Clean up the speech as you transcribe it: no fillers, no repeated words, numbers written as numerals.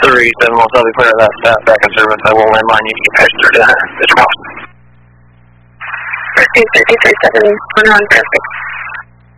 37, I'll be clear of that back in service. I will landmine you to get past through the cross. 1337, 1 on perfect.